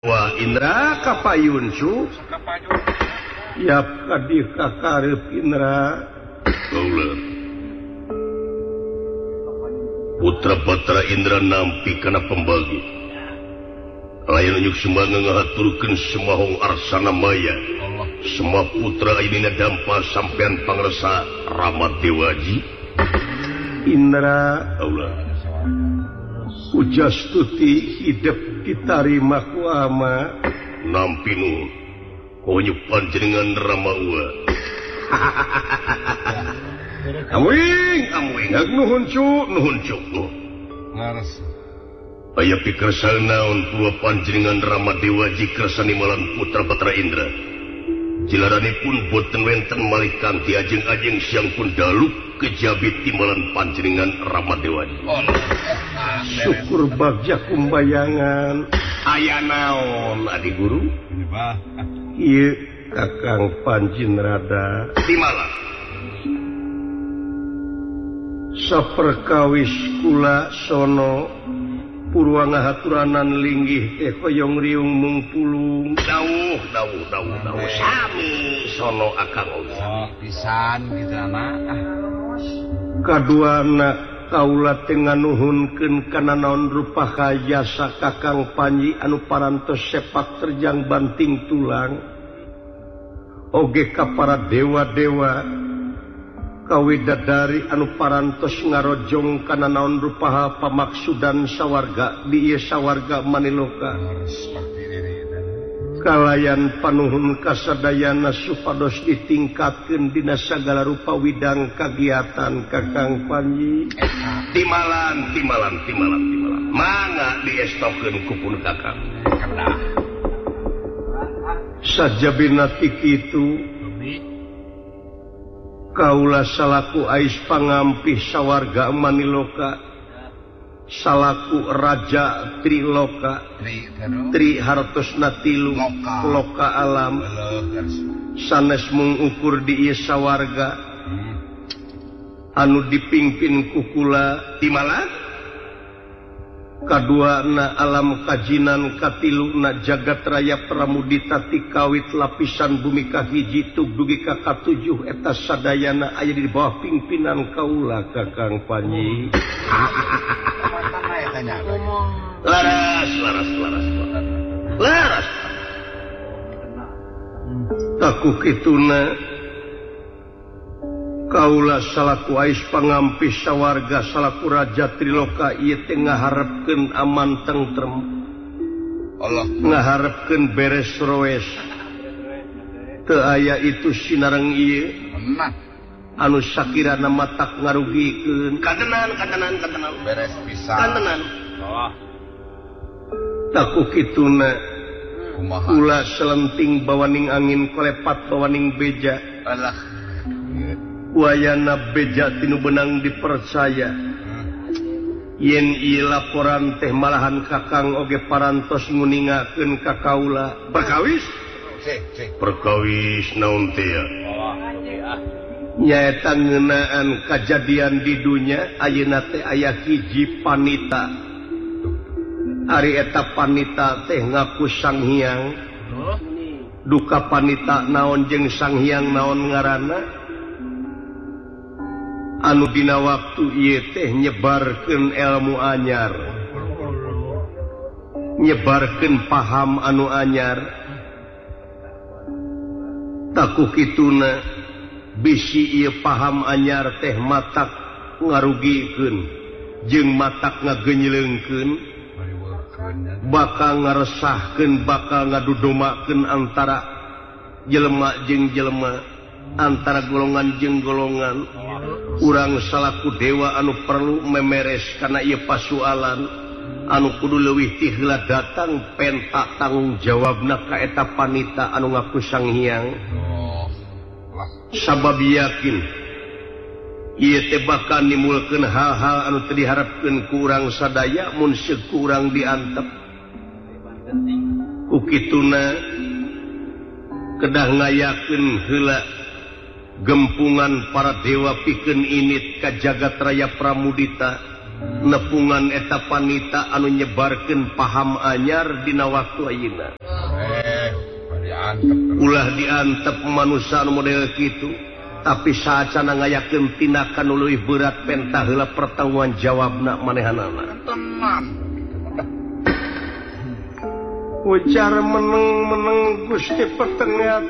Wah Indra kapayuncu ya kadih kakarep Indra putra-putra Indra nampi kana pembagi layan unyuk semangga ngahaturkeun semahong arsana maya semua putra ini dampa sampean pangresa Rama Dewaji Indra Allah ujastuti hidup ditarima ku ama nampi nu konyu panjenengan Ramawa amuing nuhun cuk ngaras aya pikersal naon kula panjenengan Rama Dewaji kersani malan putra-putra Indra jilaranipun boten wenten malih kanthi ajeng-ajeng siang pun daluk kejabit timalan panjenengan Rama Dewaji syukur bagja kumbayangan aya naon adi guru ieu kakang panjin rada timalan saperkawis kula sono purwa ngahaturanan linggih teh hoyong riung mungpulung dawuh sami sono akang pisan gitu anak kaduana kaula teh nganuhunkeun kana naon rupa jasa kakang Panji anu parantos sepak terjang banting tulang oge ka para dewa-dewa kawidadari anu parantos ngarojong kana naon rupa pamaksudan sawarga di ieu sawarga Maniloka kalayan panuhun kasadayana supados ditingkatkeun dina sagala rupa widang kagiatan kakang Panji timalan mangga diestokeun ku pun kakang sajabina ti kitu kaula salaku ais pangampih sawarga Maniloka salaku Raja Triloka Tri hartosna tilu loka alam sanes mengukur di ieu sawarga anu dipingpin ku kula timalan kaduana alam kajinan katiluna jagat raya pramudita ti kawit lapisan bumi kahiji tug dugi ka katujuh eta sadayana aya di bawah pimpinan kaula kakang Panji laras taku kituna kaula salaku ais pangampih sawarga salaku Raja Triloka ieu teh ngaharepkeun aman tentrem Allah ngaharepkeun beres roes teu aya itu sinareng ieu anu sakirana matak ngarugikeun kadenan beres pisan kadenan taku kituna kula selenting bawaning angin kolepat bawaning beja alah wayana beja tinu benang dipercaya yen ieu laporan teh malahan kakang oge parantos nguningakeun ka kaula perkawis naon teh nyaeta ngeunaan kajadian di dunya ayeuna teh aya hiji panita ari eta panita teh ngaku Sang Hyang duka panita naon jeung Sang Hyang naon ngaranna anu dina waktu ieu teh nyebarkeun ilmu anyar nyebarkeun paham anu anyar taku kituna bisi ieu paham anyar teh matak ngarugikeun jeung matak ngagenyeleungkeun bakal ngaresahkeun bakal ngadudomakeun antara jelema jeung jelema antara golongan jeung golongan urang salaku dewa anu perlu memeres kana ieu pasualan anu kudu leuwih ti heula datang penta tanggung jawabna ka eta panita anu ngaku Sang Hyang sabab yakin ieu teh bakal nimulkeun hal-hal anu teu diharepkeun ku urang sadaya mun seuk urang diantep ku kituna kedah ngayakeun heula gempungan para dewa pikeun init ka jagat raya pramudita nepungan eta panita anu nyebarkeun paham anyar dina waktu ayeuna. Ulah diantep manusia anu model kitu, tapi saacana ngayakeun tindakan nu leuwih berat pentah heula pertanggungan jawabna manehanana. Tenang. Ujar meneng-meneng Gusti Petengah